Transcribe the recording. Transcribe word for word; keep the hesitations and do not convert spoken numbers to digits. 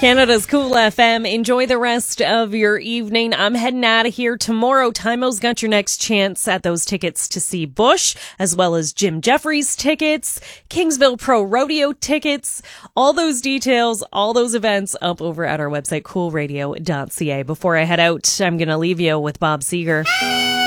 Canada's Cool F M. Enjoy the rest of your evening. I'm heading out of here tomorrow. Timo's got your next chance at those tickets to see Bush, as well as Jim Jeffries tickets, Kingsville Pro Rodeo tickets, all those details, all those events up over at our website, cool radio dot c a. Before I head out, I'm going to leave you with Bob Seger.